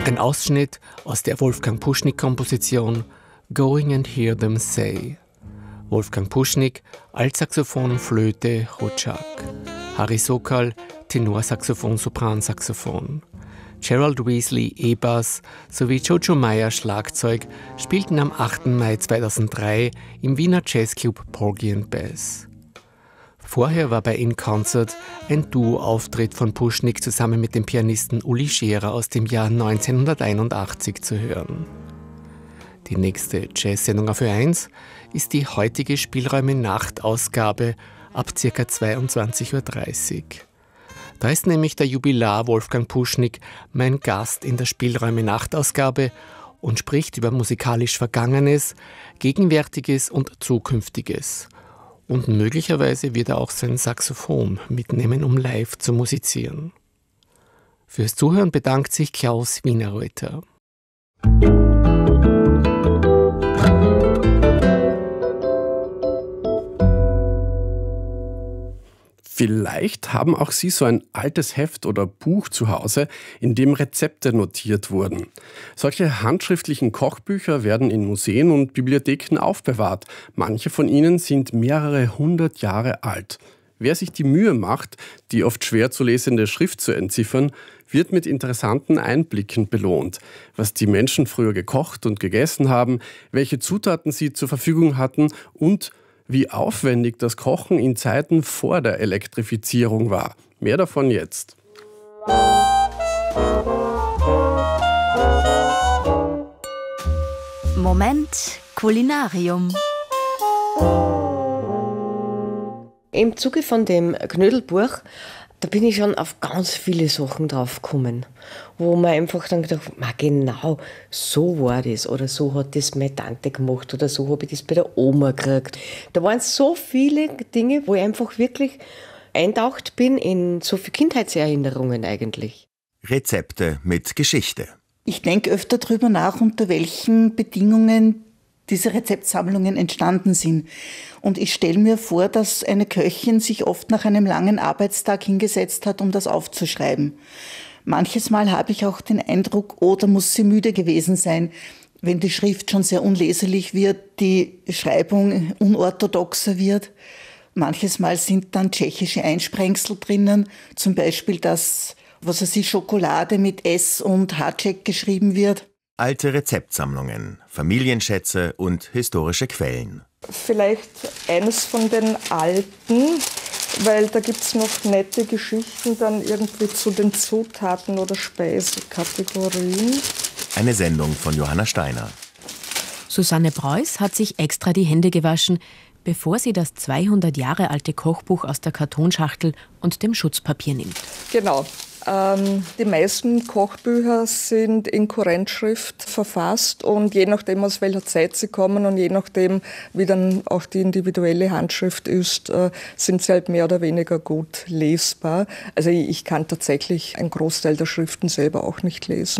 Ein Ausschnitt aus der Wolfgang Puschnik-Komposition Going and Hear Them Say. Wolfgang Puschnik, Altsaxophon, Flöte, Rotschak. Harry Sokal, Tenorsaxophon, Sopransaxophon. Gerald Weasley, E-Bass sowie Jojo Meyer, Schlagzeug, spielten am 8. Mai 2003 im Wiener Jazzclub Porgy & Bess. Vorher war bei In Concert ein Duo-Auftritt von Puschnik zusammen mit dem Pianisten Uli Scherer aus dem Jahr 1981 zu hören. Die nächste Jazz-Sendung auf Ö1 ist die heutige Spielräume-Nacht-Ausgabe ab ca. 22:30 Uhr. Da ist nämlich der Jubilar Wolfgang Puschnik mein Gast in der Spielräume-Nacht-Ausgabe und spricht über musikalisch Vergangenes, Gegenwärtiges und Zukünftiges. Und möglicherweise wird er auch sein Saxophon mitnehmen, um live zu musizieren. Fürs Zuhören bedankt sich Klaus Wienerreuter. Vielleicht haben auch Sie so ein altes Heft oder Buch zu Hause, in dem Rezepte notiert wurden. Solche handschriftlichen Kochbücher werden in Museen und Bibliotheken aufbewahrt. Manche von ihnen sind mehrere 100 Jahre alt. Wer sich die Mühe macht, die oft schwer zu lesende Schrift zu entziffern, wird mit interessanten Einblicken belohnt. Was die Menschen früher gekocht und gegessen haben, welche Zutaten sie zur Verfügung hatten und wie aufwendig das Kochen in Zeiten vor der Elektrifizierung war. Mehr davon jetzt. Moment Kulinarium. Im Zuge von dem Knödelbuch, da bin ich schon auf ganz viele Sachen drauf gekommen, wo man einfach dann gedacht hat, genau, so war das oder so hat das meine Tante gemacht oder so habe ich das bei der Oma gekriegt. Da waren so viele Dinge, wo ich einfach wirklich eintaucht bin in so viele Kindheitserinnerungen eigentlich. Rezepte mit Geschichte. Ich denke öfter darüber nach, unter welchen Bedingungen diese Rezeptsammlungen entstanden sind. Und ich stelle mir vor, dass eine Köchin sich oft nach einem langen Arbeitstag hingesetzt hat, um das aufzuschreiben. Manches Mal habe ich auch den Eindruck, da muss sie müde gewesen sein, wenn die Schrift schon sehr unleserlich wird, die Schreibung unorthodoxer wird. Manches Mal sind dann tschechische Einsprengsel drinnen, zum Beispiel das, Schokolade mit S und Haček geschrieben wird. Alte Rezeptsammlungen, Familienschätze und historische Quellen. Vielleicht eines von den alten, weil da gibt es noch nette Geschichten dann irgendwie zu den Zutaten oder Speisekategorien. Eine Sendung von Johanna Steiner. Susanne Preuß hat sich extra die Hände gewaschen, bevor sie das 200 Jahre alte Kochbuch aus der Kartonschachtel und dem Schutzpapier nimmt. Genau. Die meisten Kochbücher sind in Kurrentschrift verfasst und je nachdem, aus welcher Zeit sie kommen und je nachdem, wie dann auch die individuelle Handschrift ist, sind sie halt mehr oder weniger gut lesbar. Also ich kann tatsächlich einen Großteil der Schriften selber auch nicht lesen.